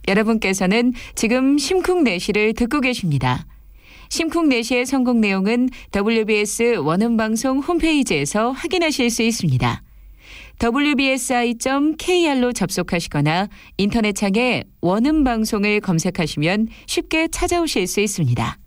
여러분께서는 지금 심쿵내시를 듣고 계십니다. 심쿵내시의 선곡 내용은 WBS 원음방송 홈페이지에서 확인하실 수 있습니다. wbsi.kr로 접속하시거나 인터넷창에 원음방송을 검색하시면 쉽게 찾아오실 수 있습니다.